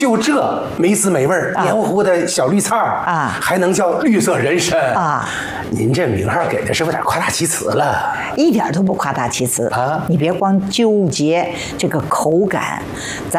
就这没滋没味儿、黏糊糊的小绿菜啊， 还能叫绿色人参啊？ 您这名号给的是不是有点夸大其词了？ 一点都不夸大其词啊！ 你别光纠结这个口感，咱